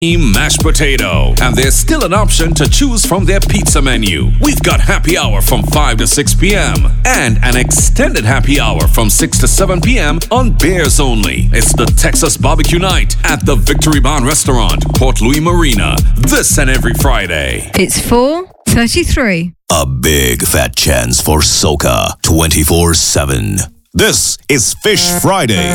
mashed potato, and there's still an option to choose from their pizza menu. We've got happy hour from 5 to 6 p.m. and an extended happy hour from 6 to 7 p.m. on Bears Only. It's the Texas Barbecue Night at the Victory Barn Restaurant, Port Louis Marina, this and every Friday. It's 4:33. A big fat chance for soca 24/7. This is Fish Friday.